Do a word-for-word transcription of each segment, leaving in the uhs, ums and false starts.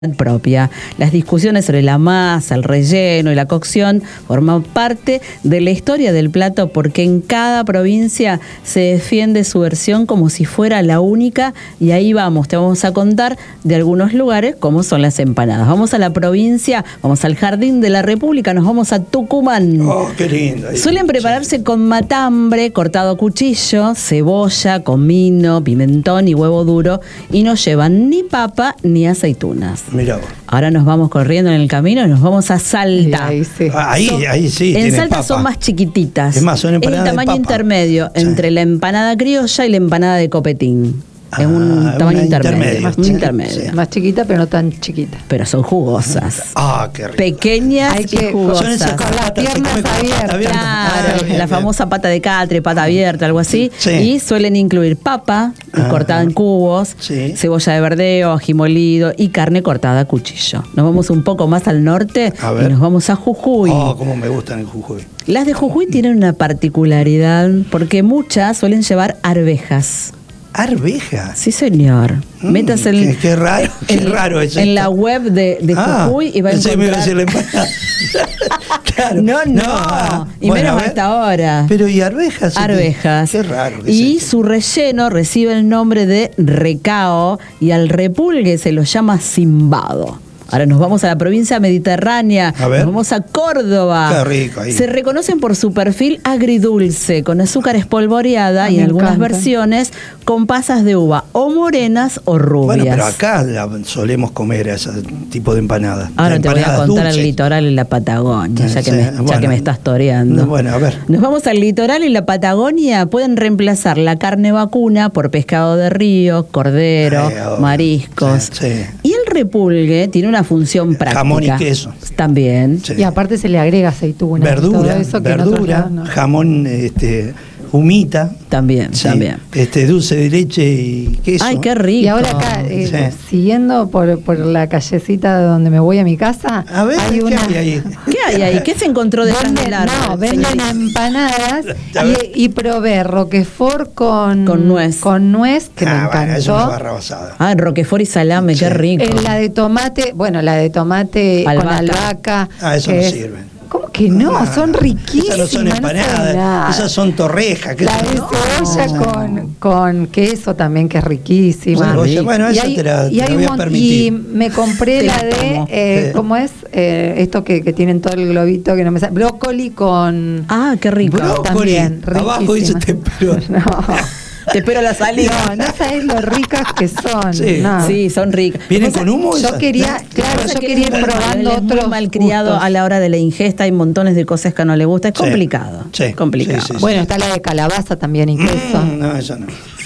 propia. Las discusiones sobre la masa, el relleno y la cocción forman parte de la historia del plato porque en cada provincia se defiende su versión como si fuera la única, y ahí vamos, te vamos a contar de algunos lugares como son las empanadas. Vamos a la provincia, vamos al Jardín de la República, nos vamos a Tucumán. Oh, qué lindo. Suelen prepararse sí. con matambre cortado a cuchillo, cebolla, comino, pimentón y huevo duro, y no llevan ni papa ni aceitunas. Mirá vos. Ahora nos vamos corriendo en el camino y nos vamos a Salta. Ahí sí, ahí, son, ahí sí en Salta papa. Son más chiquititas. Es más, son empanadas es el tamaño de papa. intermedio sí. entre la empanada criolla y la empanada de copetín. Es un ah, tamaño intermedio. intermedio. Más, chiquita, intermedio. Sí. Más chiquita, pero no tan chiquita. Pero son jugosas. Ah, qué rico. Pequeñas Hay que, y jugosas. Son con las piernas abiertas. Claro, ah, bien, la bien. famosa pata de catre, pata abierta, algo así. Sí. Y suelen incluir papa ah, cortada en cubos, sí. cebolla de verdeo, ají molido y carne cortada a cuchillo. Nos vamos un poco más al norte a y nos vamos a Jujuy. Oh, cómo me gustan en Jujuy. Las de Jujuy tienen una particularidad porque muchas suelen llevar arvejas. ¿Arvejas? Sí, señor. Mm, Métase en, qué, qué raro, qué en, raro es en esto. la web de, de ah, Jujuy y va a encontrar... Me iba a decir la empanada. Claro. No, no, no. y Bueno, menos hasta ahora. Pero ¿y arvejas? Arvejas. Qué raro. Que y su relleno recibe el nombre de recao y al repulgue se lo llama cimbado. Ahora nos vamos a la provincia mediterránea, a ver. nos vamos a Córdoba. Qué rico ahí. Se reconocen por su perfil agridulce, con azúcar espolvoreada y en algunas encanta. versiones con pasas de uva, o morenas o rubias. Bueno, pero acá la, solemos comer ese tipo de empanadas. Ahora de te voy a empanadas contar dulces. el litoral y la Patagonia, ya, Sí, que, me, ya bueno. que me estás toreando. Bueno, a ver. Nos vamos al litoral y la Patagonia pueden reemplazar la carne vacuna por pescado de río, cordero, Ay, oh, mariscos. Sí, sí. Y el repulgue tiene una función práctica. Jamón y queso. También. Sí. Y aparte se le agrega aceituna. Verdura, todo eso que verdura, no. jamón, este, humita. También, Sí, también. Este, dulce de leche y queso. Ay, qué rico. Y ahora acá, eh, Sí. siguiendo por, por la callecita de donde me voy a mi casa, A ver, hay ¿qué una... hay ahí? ¿Qué hay ahí? ¿Qué se encontró detrás Venden, del árbol? no, venden señorita? empanadas A ver. y, y probé roquefort con, Con nuez. con nuez, que me Ah, bueno, encantó. es una barra basada. Ah, roquefort y salame, Sí. qué rico. Eh, la de tomate, bueno, la de tomate Albahaca. con albahaca. Ah, eso que no es- sirven. ¿Cómo que no? Ah, son riquísimas. Esas no son empanadas, nada. esas son torrejas. ¿Qué La son? de No. cebolla con, con queso también, que es riquísima. Cebolla, bueno, Y esa hay- te la, y te la hay voy un a mon- permitir. Y me compré Te la la de, tomo. eh, Sí. ¿cómo es? Eh, esto que, que tienen todo el globito que no me sale. Brócoli con... Ah, qué rico. Brócoli, también, abajo dice riquísima. tempero. No. Te espero la salida. No, no sabés lo ricas que son. Sí. no. Sí, son ricas. ¿Vienen O sea, con humo? Yo esas? quería, claro, Pasa yo que quería él ir es muy probando mal- él es muy otros malcriado gustos. a la hora de la ingesta, hay montones de cosas que no le gusta, es Sí. complicado. Sí. Complicado. Sí, sí, sí. Bueno, está la de calabaza también y queso. Mm, no, eso no.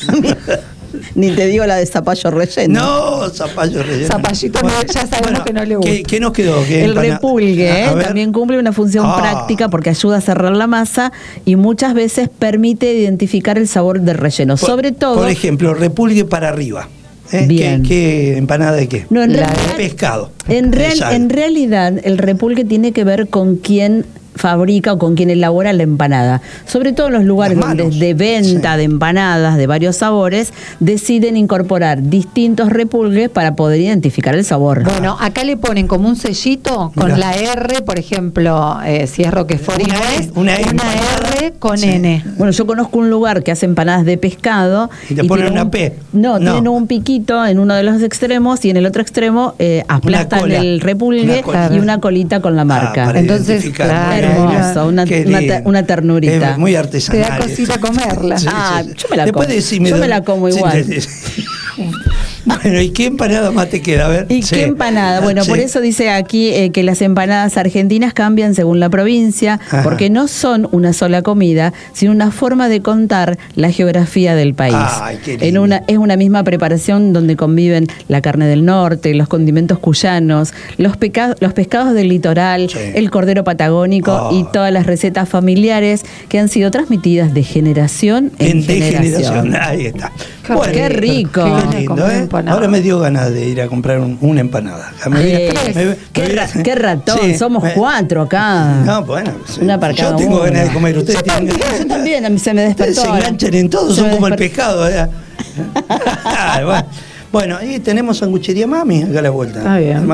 Ni te digo la de zapallo relleno. No, zapallo relleno. Zapallito no, ya sabemos que no le gusta. ¿Qué, qué nos quedó? ¿Qué El empana- repulgue A ¿eh? ver. también cumple una función Ah. práctica porque ayuda a cerrar la masa y muchas veces permite identificar el sabor del relleno. Por- Sobre todo. Por ejemplo, repulgue para arriba. ¿Eh? Bien. ¿Qué, qué empanada de qué? No, en La realidad- de pescado. En, real- Exacto. en realidad, el repulgue tiene que ver con quién fabrica o con quién elabora la empanada. Sobre todo en los lugares Las donde manos. de venta Sí. de empanadas de varios sabores, deciden incorporar distintos repulgues para poder identificar el sabor. Bueno, acá le ponen como un sellito con Mirá. la R, por ejemplo, eh, si es Roquefort y Una nuez, E, una E empanada. R con Sí. N. Bueno, yo conozco un lugar que hace empanadas de pescado. Y te ponen tiene una un- P. No, No. tienen un piquito en uno de los extremos y en el otro extremo eh, aplastan cola. el repulgue Una cola. y una colita con la marca. Ah, para Entonces, identificar. claro, Hermoso, una, Qué una, lindo. te- una ternurita. Es muy Te artesanal. da cosita comerla. Ah, yo me la Después como. decime Yo me dónde- la como Sí, igual. sí, sí. Bueno, ¿y qué empanada más te queda? A ver. ¿Y Sí. qué empanada? Bueno, Sí. por eso dice aquí eh, que las empanadas argentinas cambian según la provincia, Ajá. porque no son una sola comida, sino una forma de contar la geografía del país. Ay, qué lindo. En una, es una misma preparación donde conviven la carne del norte, los condimentos cuyanos, los, peca- los pescados del litoral, Sí. el cordero patagónico Oh. y todas las recetas familiares que han sido transmitidas de generación en, En de generación. generación. Ahí está. Qué Qué rico. Qué lindo, Comer ¿eh? empanada. Ahora me dio ganas de ir a comprar un- una empanada. Me voy a- Eh, me voy- qué, me voy a- ra- qué ratón, Sí, somos me- cuatro acá. No, bueno. sí. Una para Yo cada tengo uno. ganas de comer. Ustedes Yo tienen también, ganas. yo también, a mí se me despertó. Ustedes se ahora. enganchan en todo, Se son me como el despertó. pescado. ¿eh? Ah, bueno. Bueno, y tenemos sanguchería Mami acá a la vuelta. Está bien.